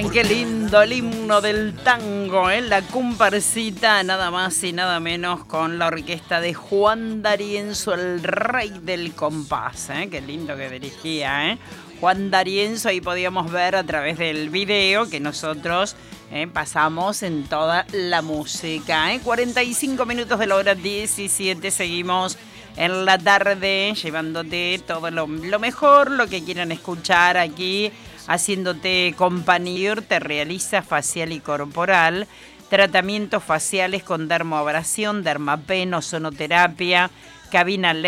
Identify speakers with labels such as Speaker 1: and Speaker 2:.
Speaker 1: bien, qué lindo el himno del tango, ¿eh? La comparsita, nada más y nada menos, con la orquesta de Juan D'Arienzo, el rey del compás, ¿eh? Qué lindo que dirigía, ¿eh? Juan D'Arienzo, ahí podíamos ver a través del video que nosotros pasamos en toda la música, ¿eh? 45 minutos de la hora 17, seguimos en la tarde llevándote todo lo mejor, lo que quieran escuchar aquí, haciéndote compañía. Te realiza facial y corporal, tratamientos faciales con dermoabrasión, dermapen, ozonoterapia, cabina LED.